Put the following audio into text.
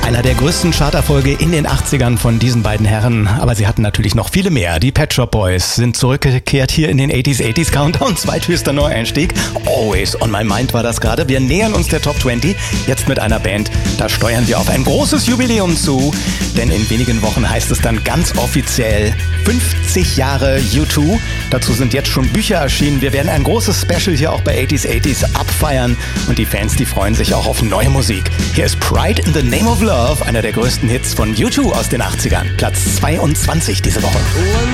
Einer der größten Charterfolge in den 80ern von diesen beiden Herren. Aber sie hatten natürlich noch viele mehr. Die Pet Shop Boys sind zurückgekehrt hier in den 80s Countdown. Zweithöchster Neueinstieg. Always on my mind war das gerade. Wir nähern uns der Top 20. Jetzt mit einer Band. Da steuern wir auf ein großes Jubiläum zu. Denn in wenigen Wochen heißt es dann ganz offiziell 50 Jahre U2. Dazu sind jetzt schon Bücher erschienen. Wir werden ein großes Special hier auch bei 80s abfeiern. Und die Fans, die freuen sich auch auf neue Musik. Hier ist Pride in the Name of Love, einer der größten Hits von U2 aus den 80ern. Platz 22 diese Woche.